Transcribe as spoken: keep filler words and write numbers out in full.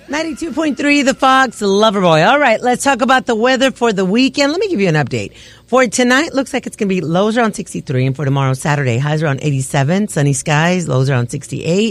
ninety-two point three The Fox, Loverboy. All right, let's talk about the weather for the weekend. Let me give you an update. For tonight, looks like it's going to be lows around sixty-three, and for tomorrow, Saturday, highs around eighty-seven, sunny skies, lows around sixty-eight.